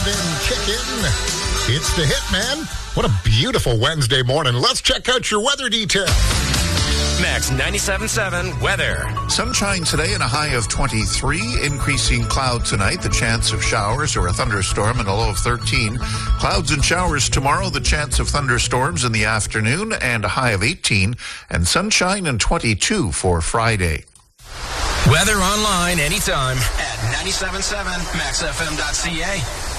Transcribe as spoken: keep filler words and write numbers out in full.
Then kick in. It's the Hitman. What a beautiful Wednesday morning. Let's check out your weather details. Max ninety-seven point seven weather. Sunshine today and a high of twenty-three. Increasing clouds tonight. The chance of showers or a thunderstorm and a low of thirteen. Clouds and showers tomorrow. The chance of thunderstorms in the afternoon and a high of eighteen. And sunshine and twenty-two for Friday. Weather online anytime at ninety-seven point seven max f m dot c a.